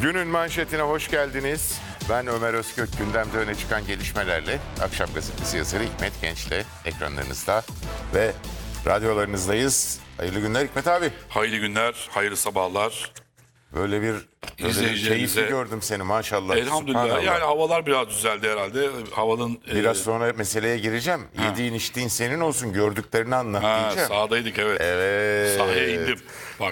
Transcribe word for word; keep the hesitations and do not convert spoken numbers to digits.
Günün manşetine hoş geldiniz. Ben Ömer Özkök, gündemde öne çıkan gelişmelerle Akşam Gazetesi yazarı Hikmet Genç'le ekranlarınızda ve radyolarınızdayız. Hayırlı günler Hikmet abi. Hayırlı günler, hayırlı sabahlar. Böyle bir, böyle bir İzleyicilerimize- keyifli gördüm seni maşallah. Elhamdülillah. Subhanallah. Yani havalar biraz düzeldi herhalde. Havanın Biraz e, sonra meseleye gireceğim. Yediğin içtiğin senin olsun, gördüklerini anlat ha, diyeceğim. sahadaydık evet. Evet. Sahaya indim. Bak